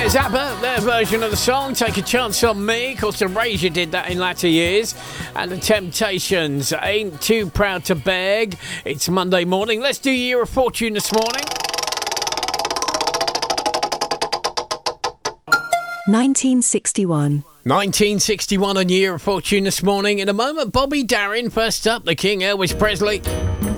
There's ABBA, their version of the song, Take a Chance on Me. Of course, Erasure did that in latter years. And the Temptations, Ain't Too Proud to Beg. It's Monday morning. Let's do Year of Fortune this morning. 1961. 1961 on Year of Fortune this morning. In a moment, Bobby Darin. First up, the King, Elvis Presley.